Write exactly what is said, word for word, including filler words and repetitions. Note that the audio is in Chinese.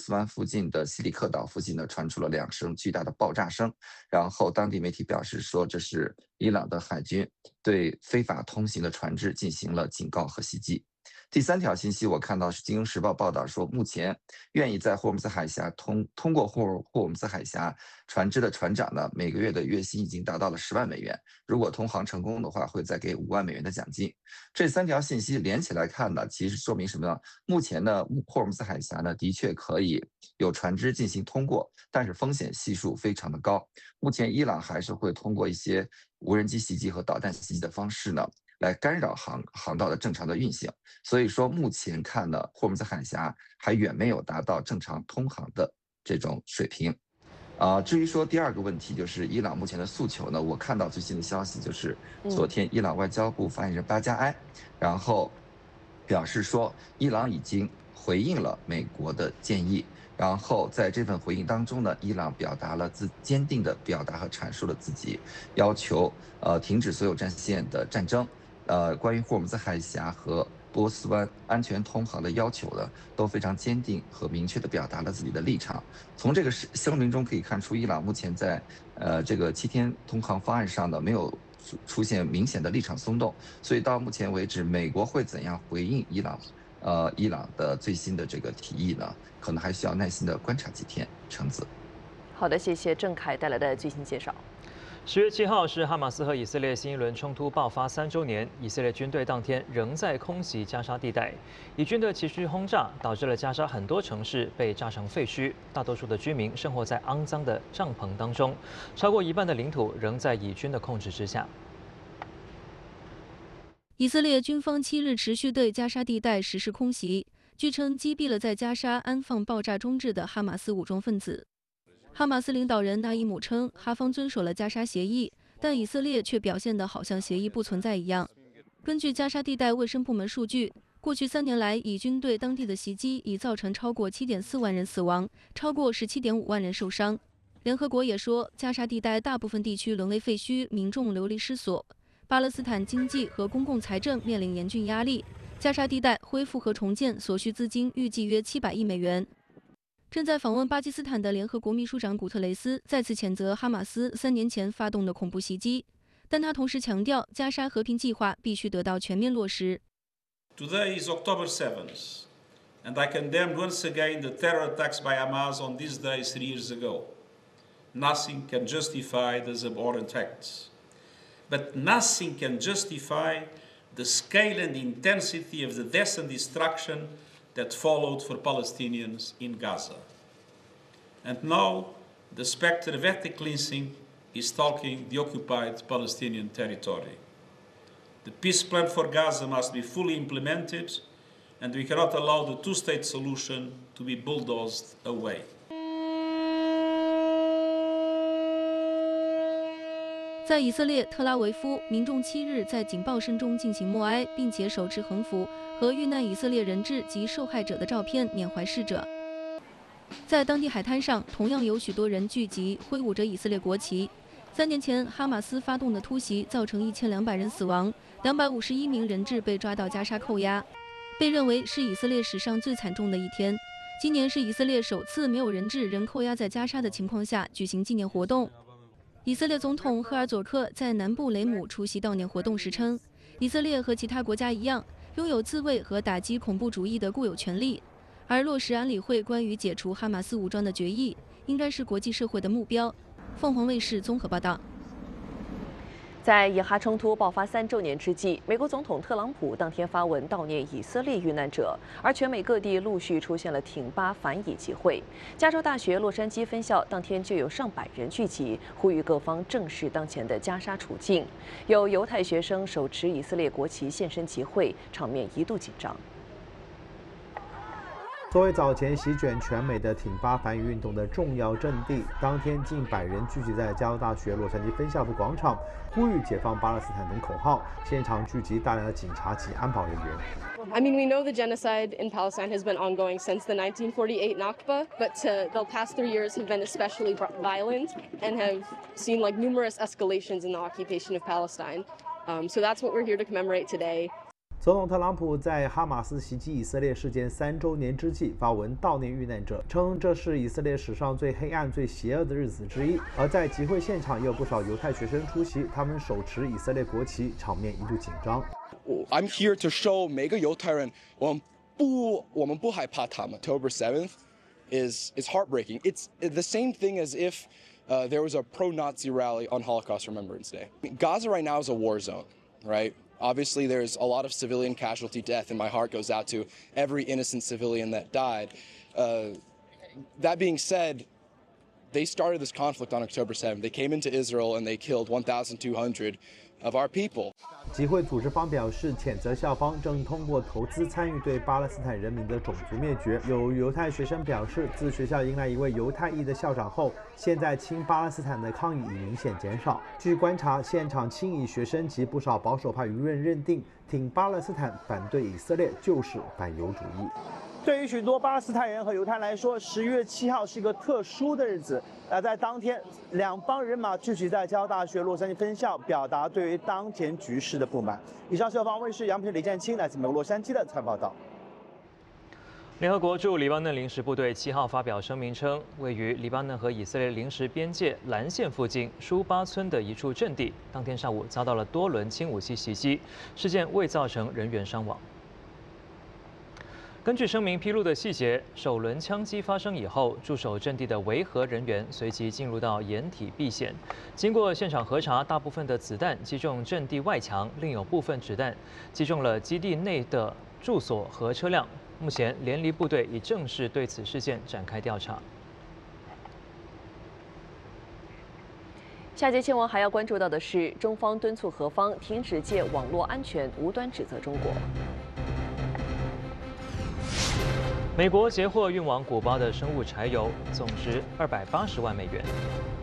斯湾附近的西里克岛附近呢传出了两声巨大的爆炸声，然后当地媒体表示说，这是伊朗的海军对非法通行的船只进行了警告和袭击。第三条信息，我看到是《金融时报》报道说，目前愿意在霍尔木兹海峡通通过霍尔霍尔木兹海峡船只的船长呢，每个月的月薪已经达到了十万美元。如果通航成功的话，会再给五万美元的奖金。这三条信息连起来看呢，其实说明什么呢？目前呢，霍尔木兹海峡呢，的确可以有船只进行通过，但是风险系数非常的高。目前伊朗还是会通过一些无人机袭击和导弹袭击的方式呢，来干扰航航道的正常的运行。所以说，目前看呢，霍尔木兹海峡还远没有达到正常通航的这种水平。啊、呃，至于说第二个问题，就是伊朗目前的诉求呢，我看到最新的消息就是昨天伊朗外交部发言人巴加埃，然后表示说，伊朗已经回应了美国的建议。然后在这份回应当中呢，伊朗表达了自坚定的表达和阐述了自己要求呃停止所有战线的战争，呃关于霍尔木兹海峡和波斯湾安全通航的要求呢，都非常坚定和明确地表达了自己的立场。从这个声明中可以看出，伊朗目前在呃这个七天通航方案上呢，没有出现明显的立场松动。所以到目前为止，美国会怎样回应伊朗？呃，伊朗的最新的这个提议呢，可能还需要耐心的观察几天。橙子， 好的，谢谢郑凯带来的最新介绍。 十月七号是哈马斯和以色列新一轮冲突爆发三周年，以色列军队当天仍在空袭加沙地带，以军的持续轰炸导致了加沙很多城市被炸成废墟，大多数的居民生活在肮脏的帐篷当中，超过一半的领土仍在以军的控制之下。 以色列军方七日持续对加沙地带实施空袭，据称击毙了在加沙安放爆炸装置的哈马斯武装分子。哈马斯领导人纳伊姆称，哈方遵守了加沙协议，但以色列却表现得好像协议不存在一样。根据加沙地带卫生部门数据，过去三年来，以军对当地的袭击已造成超过七点四万人死亡，超过十七点五万人受伤。联合国也说，加沙地带大部分地区沦为废墟，民众流离失所。巴勒斯坦经济和公共财政面临严峻压力，加沙地带恢复和重建所需资金预计约七百亿美元。正在访问巴基斯坦的联合国秘书长古特雷斯再次谴责哈马斯三年前发动的恐怖袭击，但他同时强调，加沙和平计划必须得到全面落实。 Today is October seventh, and I condemn once again the terror attacks by Hamas on this day three years ago. Nothing can justify these abhorrent acts.But nothing can justify the scale and intensity of the death and destruction that followed for Palestinians in Gaza. And now the specter of ethnic cleansing is stalking the occupied Palestinian territory. The peace plan for Gaza must be fully implemented, and we cannot allow the two-state solution to be bulldozed away. 在以色列特拉维夫，民众七日在警报声中进行默哀，并且手持横幅和遇难以色列人质及受害者的照片缅怀逝者。在当地海滩上，同样有许多人聚集，挥舞着以色列国旗。三年前，哈马斯发动的突袭造成一千两百人死亡，两百五十一名人质被抓到加沙扣押，被认为是以色列史上最惨重的一天。今年是以色列首次没有人质仍扣押在加沙的情况下举行纪念活动。以色列总统赫尔佐克在南部雷姆出席悼念活动时称，以色列和其他国家一样，拥有自卫和打击恐怖主义的固有权利，而落实安理会关于解除哈马斯武装的决议，应该是国际社会的目标。凤凰卫视综合报道。 在以哈冲突爆发三周年之际，美国总统特朗普当天发文悼念以色列遇难者，而全美各地陆续出现了挺巴反以集会。加州大学洛杉矶分校当天就有上百人聚集，呼吁各方正视当前的加沙处境。有犹太学生手持以色列国旗现身集会，场面一度紧张。 作为早前席卷全美的挺巴反以运动的重要阵地，当天近百人聚集在加州大学洛杉矶分校的广场，呼吁解放巴勒斯坦等口号，现场聚集大量的警察及安保人员。 I mean, we know the genocide in Palestine has been ongoing since the nineteen forty-eight Nakba, but uh, the past three years have been especially violent and have seen like numerous escalations in the occupation of Palestine. Um, so that's what we're here to commemorate today. 总统特朗普在哈马斯袭击以色列事件三周年之际发文悼念遇难者，称这是以色列史上最黑暗、最邪恶的日子之一。而在集会现场也有不少犹太学生出席，他们手持以色列国旗，场面一度紧张。 I'm here to show 每个犹太人，我们不，我们不害怕他们。October seventh is is heartbreaking. It's the same thing as if uh, there was a pro-Nazi rally on Holocaust Remembrance Day. Gaza right now is a war zone, right? Obviously, there's a lot of civilian casualty death, and my heart goes out to every innocent civilian that died. Uh, that being said, they started this conflict on October seventh. They came into Israel and they killed one thousand two hundred of our people. 集会组织方表示，谴责校方正通过投资参与对巴勒斯坦人民的种族灭绝。有犹太学生表示，自学校迎来一位犹太裔的校长后，现在亲巴勒斯坦的抗议已明显减少。据观察，现场亲以学生及不少保守派舆论认定，挺巴勒斯坦、反对以色列就是反犹主义。 对于许多巴勒斯坦人和犹太来说，十月七号是一个特殊的日子。而在当天，两帮人马聚集在交大学洛杉矶分校，表达对于当前局势的不满。以上是由方卫视杨平、李建清来自美国洛杉矶的采访报道。 联合国驻黎巴嫩临时部队七号发表声明称，位于黎巴嫩和以色列临时边界蓝线附近舒巴村的一处阵地，当天上午遭到了多轮轻武器袭击，事件未造成人员伤亡。根据声明披露的细节，首轮枪击发生以后，驻守阵地的维和人员随即进入到掩体避险。经过现场核查，大部分的子弹击中阵地外墙，另有部分子弹击中了基地内的住所和车辆。目前，联黎部队已正式对此事件展开调查。 下节新闻还要关注到的是，中方敦促俄方停止借网络安全无端指责中国。 美国截获运往古巴的生物柴油，总值二百八十万美元。